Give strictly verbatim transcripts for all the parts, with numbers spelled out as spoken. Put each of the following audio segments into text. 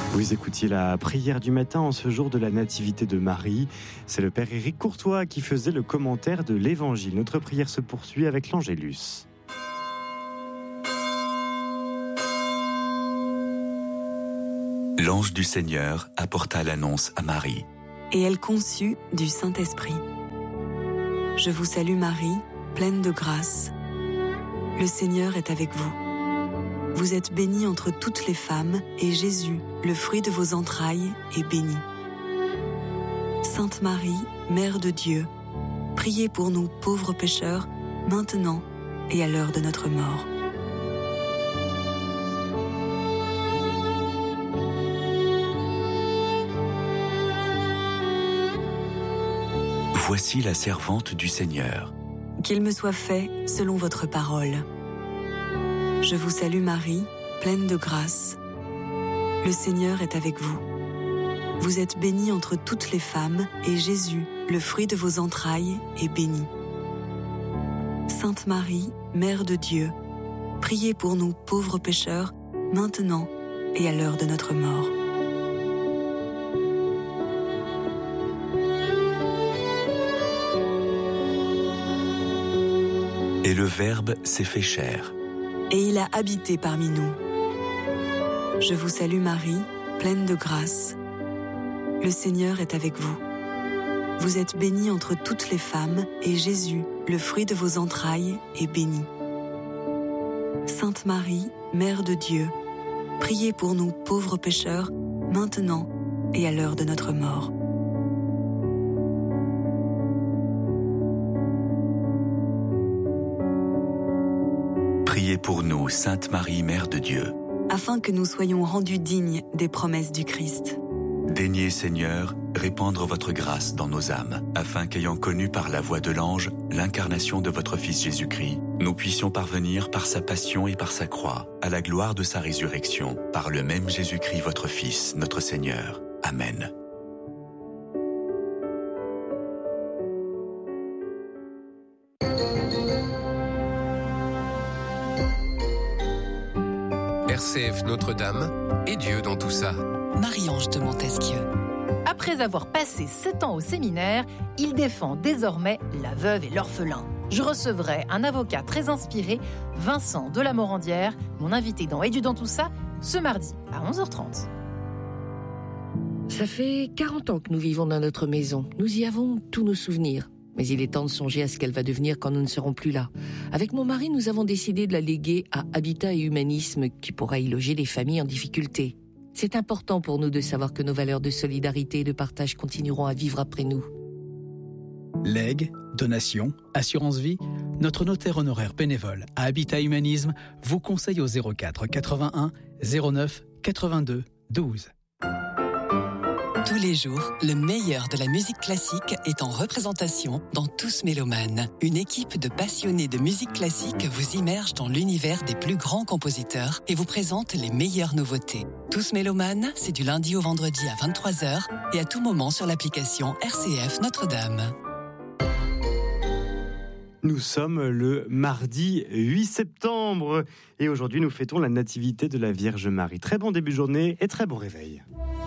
Vous écoutiez la prière du matin en ce jour de la Nativité de Marie. C'est le Père Éric Courtois qui faisait le commentaire de l'Évangile. Notre prière se poursuit avec l'Angélus. L'ange du Seigneur apporta l'annonce à Marie. Et elle conçut du Saint-Esprit. Je vous salue Marie, pleine de grâce. Le Seigneur est avec vous. Vous êtes bénie entre toutes les femmes, et Jésus, le fruit de vos entrailles, est béni. Sainte Marie, Mère de Dieu, priez pour nous pauvres pécheurs, maintenant et à l'heure de notre mort. Voici la servante du Seigneur. Qu'il me soit fait selon votre parole. Je vous salue Marie, pleine de grâce. Le Seigneur est avec vous. Vous êtes bénie entre toutes les femmes, et Jésus, le fruit de vos entrailles, est béni. Sainte Marie, Mère de Dieu, priez pour nous pauvres pécheurs, maintenant et à l'heure de notre mort. Et le Verbe s'est fait chair. Et il a habité parmi nous. Je vous salue Marie, pleine de grâce. Le Seigneur est avec vous. Vous êtes bénie entre toutes les femmes, et Jésus, le fruit de vos entrailles, est béni. Sainte Marie, Mère de Dieu, priez pour nous pauvres pécheurs, maintenant et à l'heure de notre mort. Priez pour nous, Sainte Marie, Mère de Dieu. Afin que nous soyons rendus dignes des promesses du Christ. Daignez, Seigneur, répandre votre grâce dans nos âmes, afin qu'ayant connu par la voix de l'ange l'incarnation de votre Fils Jésus-Christ, nous puissions parvenir par sa passion et par sa croix, à la gloire de sa résurrection, par le même Jésus-Christ, votre Fils, notre Seigneur. Amen. R C F Notre-Dame et Dieu dans tout ça. Marie-Ange de Montesquieu. Après avoir passé sept ans au séminaire, il défend désormais la veuve et l'orphelin. Je recevrai un avocat très inspiré, Vincent de la Morandière, mon invité dans Et Dieu dans tout ça, ce mardi à onze heures trente. Ça fait quarante ans que nous vivons dans notre maison. Nous y avons tous nos souvenirs. Mais il est temps de songer à ce qu'elle va devenir quand nous ne serons plus là. Avec mon mari, nous avons décidé de la léguer à Habitat et Humanisme, qui pourra y loger les familles en difficulté. C'est important pour nous de savoir que nos valeurs de solidarité et de partage continueront à vivre après nous. Legs, donations, assurance vie, notre notaire honoraire bénévole à Habitat Humanisme vous conseille au zéro quatre quatre-vingt-un zéro neuf quatre-vingt-deux douze. Tous les jours, le meilleur de la musique classique est en représentation dans Tous Mélomanes. Une équipe de passionnés de musique classique vous immerge dans l'univers des plus grands compositeurs et vous présente les meilleures nouveautés. Tous Mélomanes, c'est du lundi au vendredi à vingt-trois heures et à tout moment sur l'application R C F Notre-Dame. Nous sommes le mardi huit septembre et aujourd'hui nous fêtons la nativité de la Vierge Marie. Très bon début de journée et très bon réveil.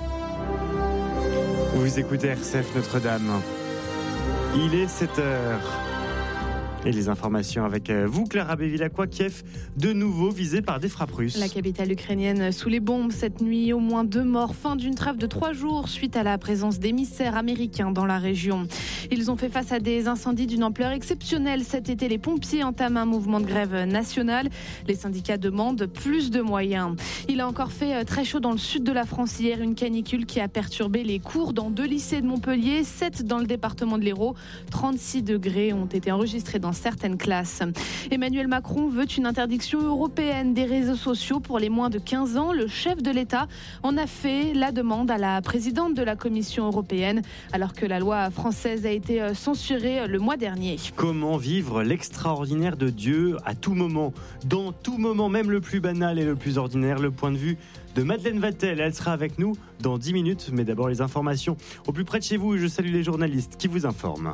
Vous écoutez R C F Notre-Dame. Il est sept heures. Et les informations avec vous, Clara Bévilacqua. Kiev, de nouveau visé par des frappes russes. La capitale ukrainienne sous les bombes cette nuit, au moins deux morts. Fin d'une trêve de trois jours suite à la présence d'émissaires américains dans la région. Ils ont fait face à des incendies d'une ampleur exceptionnelle. Cet été, les pompiers entament un mouvement de grève nationale. Les syndicats demandent plus de moyens. Il a encore fait très chaud dans le sud de la France hier. Une canicule qui a perturbé les cours dans deux lycées de Montpellier, sept dans le département de l'Hérault. trente-six degrés ont été enregistrés dans certaines classes. Emmanuel Macron veut une interdiction européenne des réseaux sociaux pour les moins de quinze ans. Le chef de l'État en a fait la demande à la présidente de la Commission européenne, alors que la loi française a été censurée le mois dernier. Comment vivre l'extraordinaire de Dieu à tout moment, dans tout moment, même le plus banal et le plus ordinaire? Le point de vue de Madeleine Vatel, elle sera avec nous dans dix minutes, mais d'abord les informations au plus près de chez vous. Je salue les journalistes qui vous informent.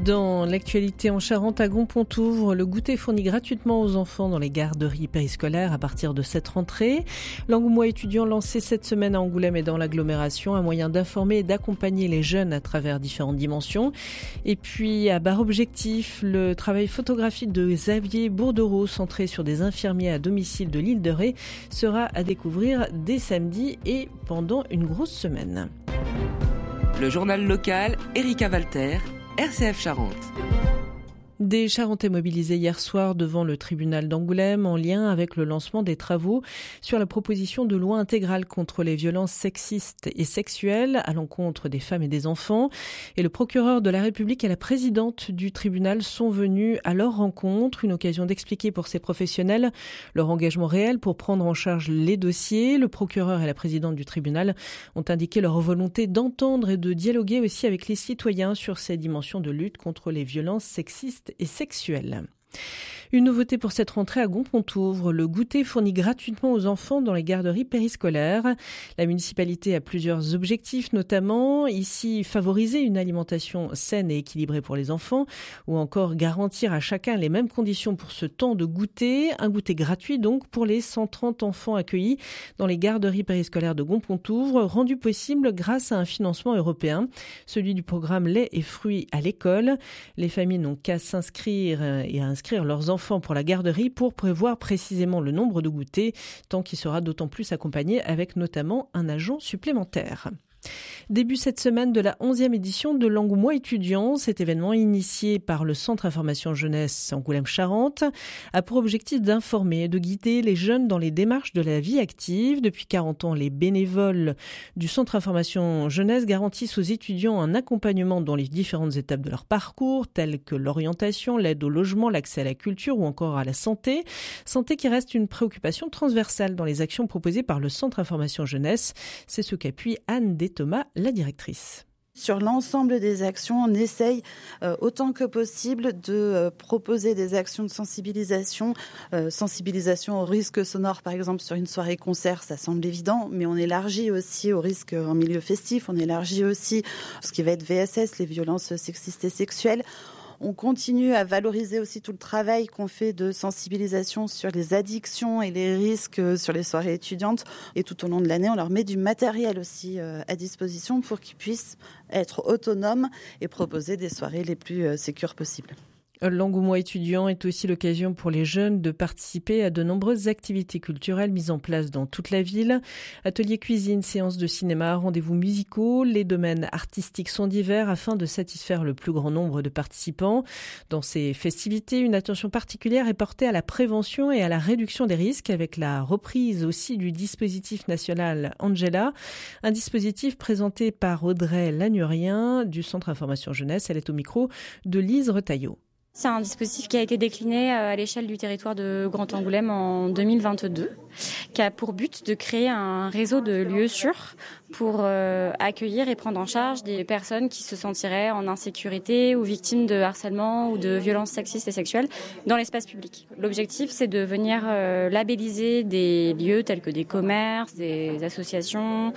Dans l'actualité en Charente, à Gonpontouvre, le goûter fourni gratuitement aux enfants dans les garderies périscolaires à partir de cette rentrée. L'Engoumois étudiant lancé cette semaine à Angoulême et dans l'agglomération un moyen d'informer et d'accompagner les jeunes à travers différentes dimensions. Et puis à barre objectif, le travail photographique de Xavier Bourdereau centré sur des infirmiers à domicile de l'île de Ré sera à découvrir dès samedi et pendant une grosse semaine. Le journal local, Erika Walter, R C F Charente. Des Charentais mobilisés hier soir devant le tribunal d'Angoulême en lien avec le lancement des travaux sur la proposition de loi intégrale contre les violences sexistes et sexuelles à l'encontre des femmes et des enfants. Et le procureur de la République et la présidente du tribunal sont venus à leur rencontre, une occasion d'expliquer pour ces professionnels leur engagement réel pour prendre en charge les dossiers. Le procureur et la présidente du tribunal ont indiqué leur volonté d'entendre et de dialoguer aussi avec les citoyens sur ces dimensions de lutte contre les violences sexistes et sexuelle. Une nouveauté pour cette rentrée à Gonpontouvre, le goûter fourni gratuitement aux enfants dans les garderies périscolaires. La municipalité a plusieurs objectifs, notamment ici favoriser une alimentation saine et équilibrée pour les enfants ou encore garantir à chacun les mêmes conditions pour ce temps de goûter. Un goûter gratuit donc pour les cent trente enfants accueillis dans les garderies périscolaires de Gonpontouvre, rendu possible grâce à un financement européen, celui du programme lait et fruits à l'école. Les familles n'ont qu'à s'inscrire et à inscrire leurs enfants pour la garderie pour prévoir précisément le nombre de goûters, tant qu'il sera d'autant plus accompagné avec notamment un agent supplémentaire. Début cette semaine de la onzième édition de l'Engoumois étudiant. Cet événement initié par le Centre Information Jeunesse Angoulême-Charente a pour objectif d'informer et de guider les jeunes dans les démarches de la vie active. Depuis quarante ans, les bénévoles du Centre Information Jeunesse garantissent aux étudiants un accompagnement dans les différentes étapes de leur parcours, telles que l'orientation, l'aide au logement, l'accès à la culture ou encore à la santé. Santé qui reste une préoccupation transversale dans les actions proposées par le Centre Information Jeunesse. C'est ce qu'appuie Anne Des Thomas, la directrice. Sur l'ensemble des actions, on essaye euh, autant que possible de euh, proposer des actions de sensibilisation, euh, sensibilisation aux risques sonores par exemple sur une soirée concert, ça semble évident, mais on élargit aussi aux risques en milieu festif, on élargit aussi ce qui va être V S S, les violences sexistes et sexuelles. On continue à valoriser aussi tout le travail qu'on fait de sensibilisation sur les addictions et les risques sur les soirées étudiantes. Et tout au long de l'année, on leur met du matériel aussi à disposition pour qu'ils puissent être autonomes et proposer des soirées les plus sécures possibles. L'Engoumois étudiant est aussi l'occasion pour les jeunes de participer à de nombreuses activités culturelles mises en place dans toute la ville. Ateliers cuisine, séances de cinéma, rendez-vous musicaux. Les domaines artistiques sont divers afin de satisfaire le plus grand nombre de participants. Dans ces festivités, une attention particulière est portée à la prévention et à la réduction des risques avec la reprise aussi du dispositif national Angela. Un dispositif présenté par Audrey Lanurien du Centre Information Jeunesse. Elle est au micro de Lise Retailleau. C'est un dispositif qui a été décliné à l'échelle du territoire de Grand Angoulême en deux mille vingt-deux, qui a pour but de créer un réseau de lieux sûrs pour euh, accueillir et prendre en charge des personnes qui se sentiraient en insécurité ou victimes de harcèlement ou de violences sexistes et sexuelles dans l'espace public. L'objectif, c'est de venir euh, labelliser des lieux tels que des commerces, des associations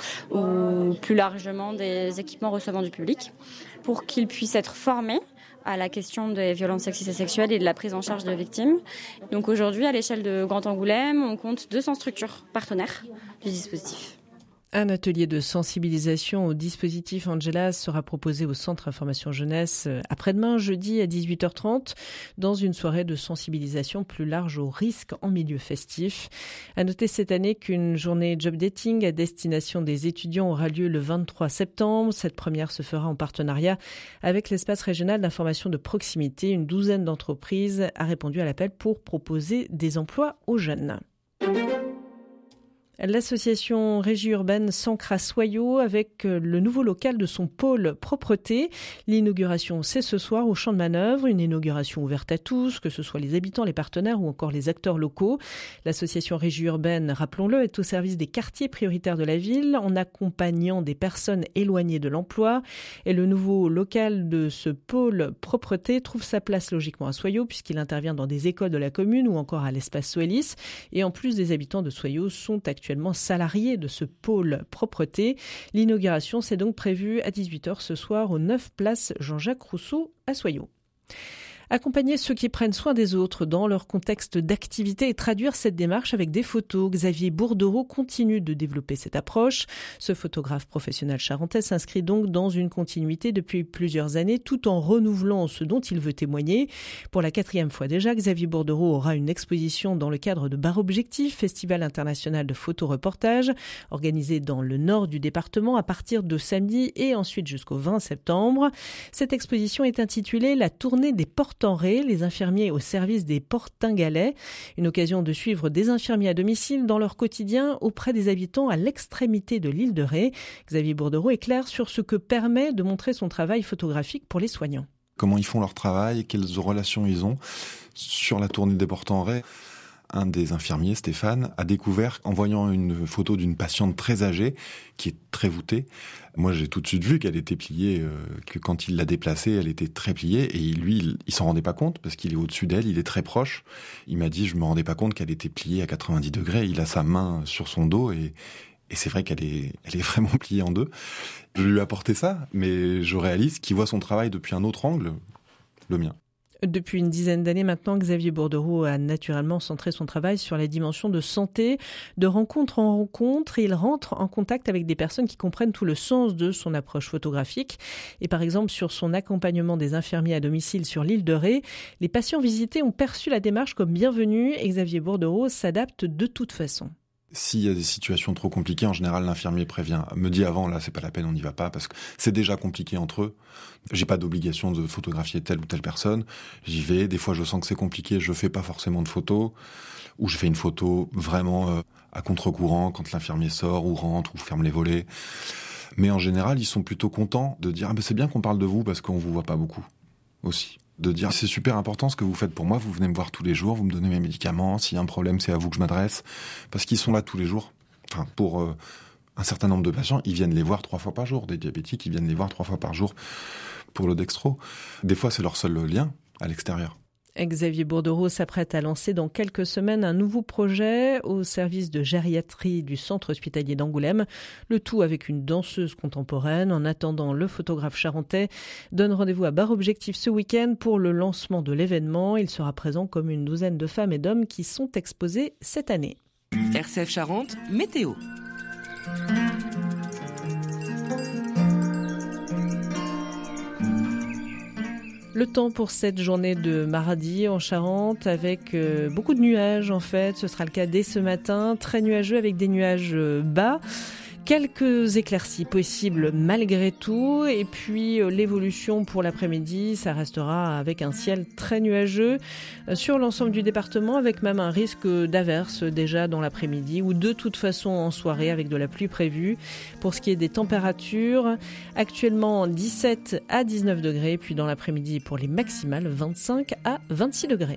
ou plus largement des équipements recevant du public pour qu'ils puissent être formés à la question des violences sexistes et sexuelles et de la prise en charge de victimes. Donc aujourd'hui, à l'échelle de Grand Angoulême, on compte deux cents structures partenaires du dispositif. Un atelier de sensibilisation au dispositif Angela sera proposé au Centre Information Jeunesse après-demain, jeudi à dix-huit heures trente, dans une soirée de sensibilisation plus large aux risques en milieu festif. À noter cette année qu'une journée job dating à destination des étudiants aura lieu le vingt-trois septembre. Cette première se fera en partenariat avec l'espace régional d'information de proximité. Une douzaine d'entreprises a répondu à l'appel pour proposer des emplois aux jeunes. L'association Régie Urbaine s'ancre à Soyaux avec le nouveau local de son pôle propreté. L'inauguration, c'est ce soir au champ de manœuvre, une inauguration ouverte à tous, que ce soit les habitants, les partenaires ou encore les acteurs locaux. L'association Régie Urbaine, rappelons-le, est au service des quartiers prioritaires de la ville en accompagnant des personnes éloignées de l'emploi. Et le nouveau local de ce pôle propreté trouve sa place logiquement à Soyaux puisqu'il intervient dans des écoles de la commune ou encore à l'espace Soelis. Et en plus, des habitants de Soyaux sont actuellement salariés de ce pôle propreté. L'inauguration s'est donc prévue à dix-huit heures ce soir au neuf place Jean-Jacques Rousseau à Soyaux. Accompagner ceux qui prennent soin des autres dans leur contexte d'activité et traduire cette démarche avec des photos. Xavier Bourdereau continue de développer cette approche. Ce photographe professionnel charentais s'inscrit donc dans une continuité depuis plusieurs années tout en renouvelant ce dont il veut témoigner. Pour la quatrième fois déjà, Xavier Bourdereau aura une exposition dans le cadre de Bar Objectif, Festival international de photoreportage, organisé dans le nord du département à partir de samedi et ensuite jusqu'au vingt septembre. Cette exposition est intitulée « La tournée des portes Portenray, les infirmiers au service des Portingalais. Une occasion de suivre des infirmiers à domicile dans leur quotidien auprès des habitants à l'extrémité de l'île de Ré. Xavier Bourdereau est clair sur ce que permet de montrer son travail photographique pour les soignants. Comment ils font leur travail, quelles relations ils ont. Sur la tournée des Portenray, un des infirmiers, Stéphane, a découvert, en voyant une photo d'une patiente très âgée, qui est très voûtée, moi j'ai tout de suite vu qu'elle était pliée, euh, que quand il l'a déplacée, elle était très pliée, et lui, il, il s'en rendait pas compte, parce qu'il est au-dessus d'elle, il est très proche. Il m'a dit, je me rendais pas compte qu'elle était pliée à quatre-vingt-dix degrés, il a sa main sur son dos, et, et c'est vrai qu'elle est, elle est vraiment pliée en deux. Je lui ai apporté ça, mais je réalise qu'il voit son travail depuis un autre angle, le mien. Depuis une dizaine d'années maintenant, Xavier Bourdereau a naturellement centré son travail sur la dimension de santé. De rencontre en rencontre, il rentre en contact avec des personnes qui comprennent tout le sens de son approche photographique. Et par exemple, sur son accompagnement des infirmiers à domicile sur l'île de Ré, les patients visités ont perçu la démarche comme bienvenue et Xavier Bourdereau s'adapte de toute façon. S'il y a des situations trop compliquées, en général, l'infirmier prévient, me dit avant, là, c'est pas la peine, on n'y va pas, parce que c'est déjà compliqué entre eux. J'ai pas d'obligation de photographier telle ou telle personne. J'y vais. Des fois, je sens que c'est compliqué, je fais pas forcément de photos, ou je fais une photo vraiment euh, à contre-courant quand l'infirmier sort ou rentre ou ferme les volets. Mais en général, ils sont plutôt contents de dire, ah ben c'est bien qu'on parle de vous parce qu'on vous voit pas beaucoup aussi. De dire, c'est super important ce que vous faites pour moi, vous venez me voir tous les jours, vous me donnez mes médicaments, s'il y a un problème, c'est à vous que je m'adresse. Parce qu'ils sont là tous les jours. Enfin, pour euh, un certain nombre de patients, ils viennent les voir trois fois par jour. Des diabétiques, ils viennent les voir trois fois par jour pour le dextro. Des fois, c'est leur seul lien à l'extérieur. Xavier Bourdereau s'apprête à lancer dans quelques semaines un nouveau projet au service de gériatrie du centre hospitalier d'Angoulême. Le tout avec une danseuse contemporaine. En attendant, le photographe charentais donne rendez-vous à Bar Objectif ce week-end pour le lancement de l'événement. Il sera présent comme une douzaine de femmes et d'hommes qui sont exposés cette année. R C F Charente, météo. Le temps pour cette journée de mardi en Charente avec euh, beaucoup de nuages en fait. Ce sera le cas dès ce matin. Très nuageux avec des nuages euh, bas. Quelques éclaircies possibles malgré tout. Et puis euh, l'évolution pour l'après-midi, ça restera avec un ciel très nuageux euh, sur l'ensemble du département avec même un risque d'averse déjà dans l'après-midi ou de toute façon en soirée avec de la pluie prévue. Pour ce qui est des températures, actuellement dix-sept à dix-neuf degrés, puis dans l'après-midi pour les maximales vingt-cinq à vingt-six degrés.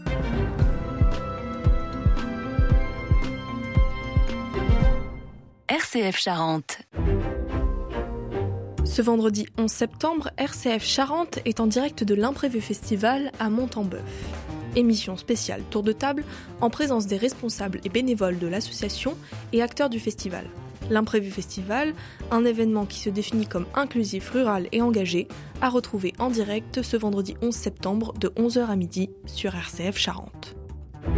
R C F Charente. Ce vendredi onze septembre, R C F Charente est en direct de l'Imprévu Festival à Montembeuf. Émission spéciale tour de table en présence des responsables et bénévoles de l'association et acteurs du festival. L'Imprévu Festival, un événement qui se définit comme inclusif, rural et engagé, à retrouver en direct ce vendredi onze septembre de onze heures à midi sur R C F Charente.